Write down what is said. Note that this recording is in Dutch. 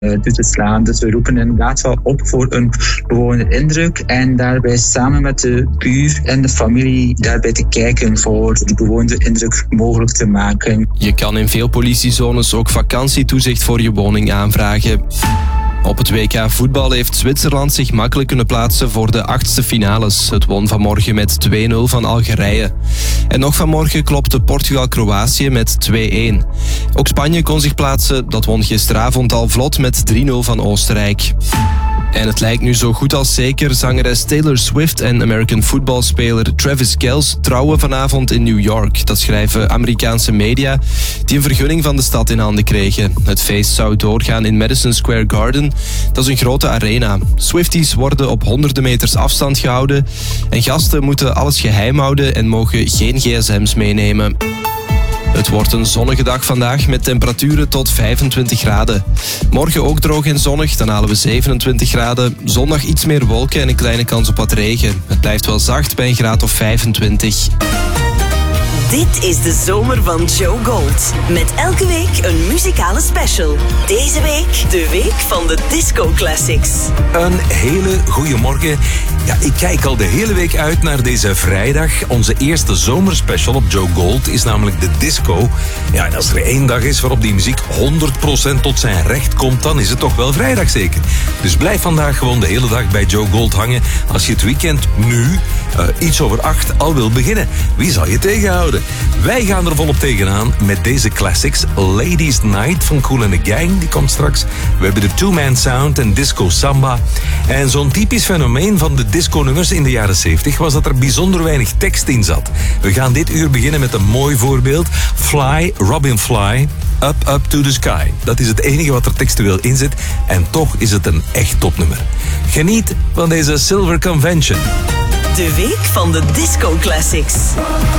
toe te slaan. Dus we roepen inderdaad wel op voor een bewonerindruk en daarbij samen met de buur en de familie daarbij te kijken voor die bewonerindruk mogelijk te maken. Je kan in veel politiezones ook vakantietoezicht voor je woning aanvragen. Op het WK voetbal heeft Zwitserland zich makkelijk kunnen plaatsen voor de 8e finales. Het won vanmorgen met 2-0 van Algerije. En nog vanmorgen klopte Portugal-Kroatië met 2-1. Ook Spanje kon zich plaatsen, dat won gisteravond al vlot met 3-0 van Oostenrijk. En het lijkt nu zo goed als zeker. Zangeres Taylor Swift en American footballspeler Travis Kelce trouwen vanavond in New York. Dat schrijven Amerikaanse media die een vergunning van de stad in handen kregen. Het feest zou doorgaan in Madison Square Garden. Dat is een grote arena. Swifties worden op honderden meters afstand gehouden. En gasten moeten alles geheim houden en mogen geen gsm's meenemen. Het wordt een zonnige dag vandaag met temperaturen tot 25 graden. Morgen ook droog en zonnig, dan halen we 27 graden. Zondag iets meer wolken en een kleine kans op wat regen. Het blijft wel zacht bij een graad of 25. Dit is de zomer van Joe Gold. Met elke week een muzikale special. Deze week de week van de Disco Classics. Een hele goede morgen. Ja, ik kijk al de hele week uit naar deze vrijdag. Onze eerste zomerspecial op Joe Gold is namelijk de disco. Ja, en als er één dag is waarop die muziek 100% tot zijn recht komt, dan is het toch wel vrijdag zeker. Dus blijf vandaag gewoon de hele dag bij Joe Gold hangen als je het weekend nu, iets over 8, al wil beginnen. Wie zal je tegenhouden? Wij gaan er volop tegenaan met deze classics. Ladies Night van Kool and the Gang, die komt straks. We hebben de Two-Man Sound en Disco Samba. En zo'n typisch fenomeen van de disco-nummers in de jaren 70 was dat er bijzonder weinig tekst in zat. We gaan dit uur beginnen met een mooi voorbeeld. Fly, Robin Fly, Up, Up to the Sky. Dat is het enige wat er textueel in zit. En toch is het een echt topnummer. Geniet van deze Silver Convention. De week van de Disco Classics.